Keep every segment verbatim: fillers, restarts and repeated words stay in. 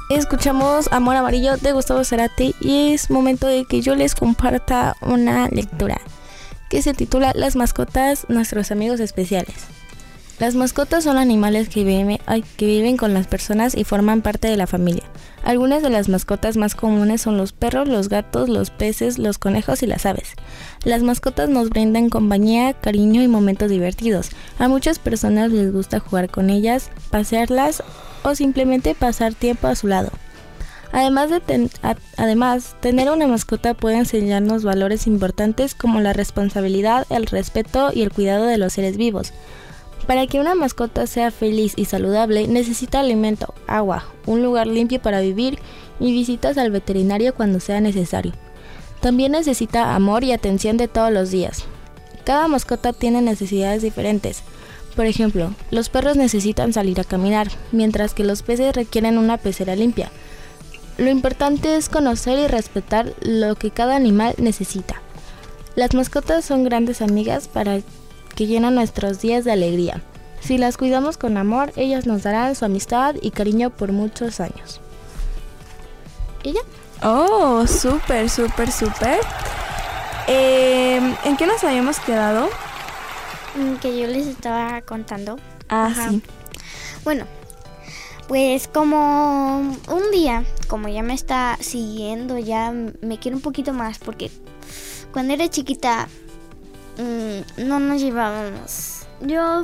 Escuchamos Amor Amarillo de Gustavo Cerati y es momento de que yo les comparta una lectura que se titula Las mascotas, nuestros amigos especiales. Las mascotas son animales que viven, que viven con las personas y forman parte de la familia. Algunas de las mascotas más comunes son los perros, los gatos, los peces, los conejos y las aves. Las mascotas nos brindan compañía, cariño y momentos divertidos. A muchas personas les gusta jugar con ellas, pasearlas o simplemente pasar tiempo a su lado. Además, de ten- a- además, tener una mascota puede enseñarnos valores importantes como la responsabilidad, el respeto y el cuidado de los seres vivos. Para que una mascota sea feliz y saludable, necesita alimento, agua, un lugar limpio para vivir y visitas al veterinario cuando sea necesario. También necesita amor y atención de todos los días. Cada mascota tiene necesidades diferentes. Por ejemplo, los perros necesitan salir a caminar, mientras que los peces requieren una pecera limpia. Lo importante es conocer y respetar lo que cada animal necesita. Las mascotas son grandes amigas para que llenan nuestros días de alegría. Si las cuidamos con amor, ellas nos darán su amistad y cariño por muchos años. ¿Y ya? Oh, súper, súper, súper. Eh, ¿En qué nos habíamos quedado? Que yo les estaba contando. Ah, Ajá. sí. Bueno, pues como un día, como ya me está siguiendo, ya me quiere un poquito más porque cuando era chiquita mmm, no nos llevábamos. Yo,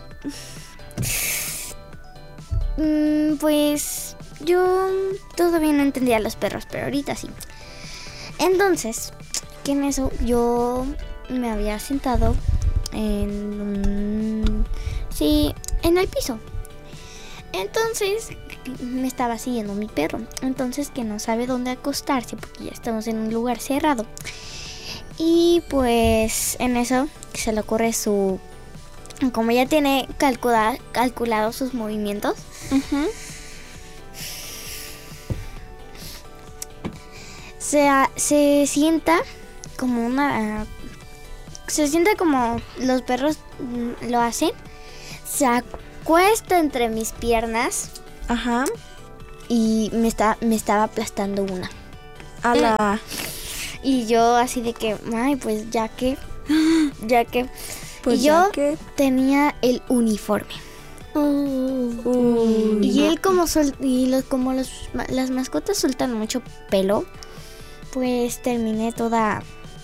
mmm, pues yo todavía no entendía a los perros, pero ahorita sí. Entonces, que en eso yo me había sentado en un, sí, en el piso. Entonces me estaba siguiendo mi perro. Entonces que no sabe dónde acostarse porque ya estamos en un lugar cerrado. Y pues en eso se le ocurre su, como ya tiene calculado, calculado sus movimientos, Uh-huh. se, se sienta como una, se sienta como los perros mm, lo hacen. Se acuesta entre mis piernas Ajá. y me, está, me estaba aplastando una. A la... Y yo así de que, ay, pues ya que, ya que. Pues y yo ya que... tenía el uniforme. Uy, Y no. él como sol, y los, como los, las mascotas sueltan mucho pelo, pues terminé toda,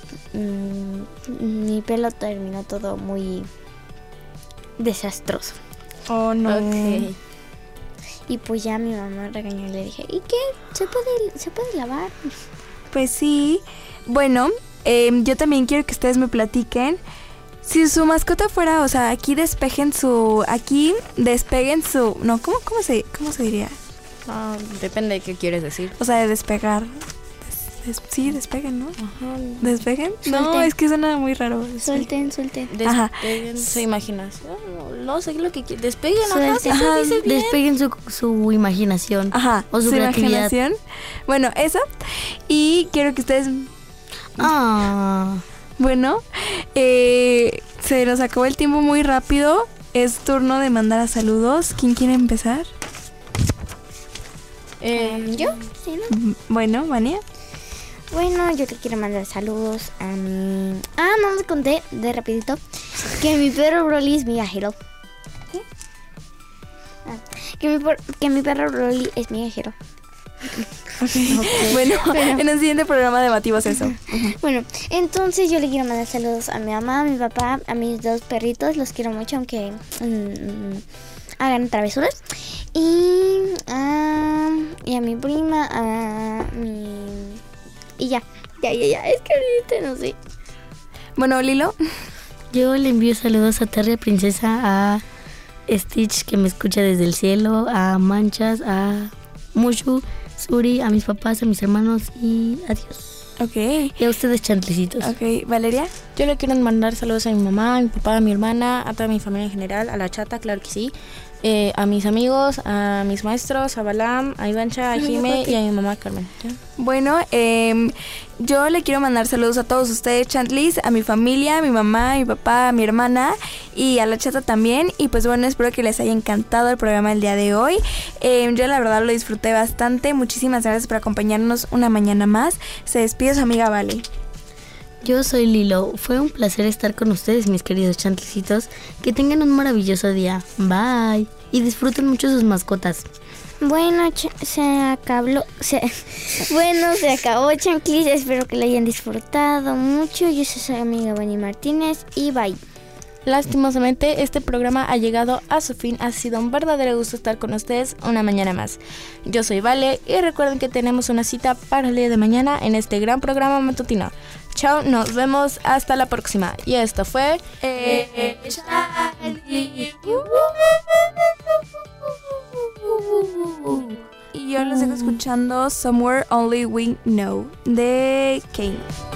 mmm, mi pelo terminó todo muy desastroso. Oh, no. Ok. Y pues ya mi mamá regañó y le dije, ¿y qué? ¿Se puede, se puede lavar? Pues sí. Bueno, eh, yo también quiero que ustedes me platiquen. Si su mascota fuera, o sea, aquí despejen su... Aquí despeguen su... No, ¿cómo, cómo, se, cómo se diría? Ah, depende de qué quieres decir. O sea, de despegar. Des- des- sí, despeguen, ¿no? Ajá. ¿Despeguen? No, Suelten. es que suena muy raro. Suelten, suelten. Ajá. Despeguen su imaginación. No, no sé lo que quieres. Despeguen, ajá, sí Suelten. se Ajá, dice bien. despeguen su, su imaginación. Ajá, O su creatividad. imaginación. Bueno, eso. Y quiero que ustedes... Ah, Bueno, eh, se nos acabó el tiempo muy rápido. Es turno de mandar a saludos. ¿Quién quiere empezar? Eh, ¿Yo? Sí, ¿no? Mm, Bueno, Vania. Bueno, yo te quiero mandar saludos a mi... Ah, no les conté de rapidito que mi perro Broly es mi viajero. ¿Qué? Ah, que, mi por- que mi perro Broly es mi viajero. Bueno, en el siguiente programa debatimos eso. Bueno, entonces yo le quiero mandar saludos a mi mamá, a mi papá, a mis dos perritos. Los quiero mucho, aunque mm, hagan travesuras. Y a, y a mi prima, a mi... Y ya, ya, ya, ya. Es que ahorita no sé. Bueno, Lilo. yo le envío saludos a Terry Princesa, a Stitch que me escucha desde el cielo, a Manchas, a Mushu, Suri, a mis papás, a mis hermanos y adiós. Ok, Y a ustedes, chantlecitos. ok. Valeria. Yo le quiero mandar saludos a mi mamá, a mi papá, a mi hermana, a toda mi familia en general, a la chata, claro que sí, eh, a mis amigos, a mis maestros, a Balam, a Ivancha, a Jime y a mi mamá Carmen. ¿Ya? Bueno, eh, yo le quiero mandar saludos a todos ustedes, Chantlis, a mi familia, a mi mamá, a mi papá, a mi hermana y a la chata también. Y pues bueno, espero que les haya encantado el programa del día de hoy. Eh, yo la verdad lo disfruté bastante. Muchísimas gracias por acompañarnos una mañana más. Se despide su amiga Vale. Yo soy Lilo. Fue un placer estar con ustedes, mis queridos chantlicitos. Que tengan un maravilloso día. Bye. Y disfruten mucho sus mascotas. Bueno, ch- se acabó. Se, bueno, se acabó, Chanclis. Espero que lo hayan disfrutado mucho. Yo soy su amiga Vani Martínez y bye. Lastimosamente, este programa ha llegado a su fin. Ha sido un verdadero gusto estar con ustedes una mañana más. Yo soy Vale y recuerden que tenemos una cita para el día de mañana en este gran programa matutino. Chao, nos vemos hasta la próxima. Y esto fue... Eh, y yo los dejo escuchando Somewhere Only We Know de Kane.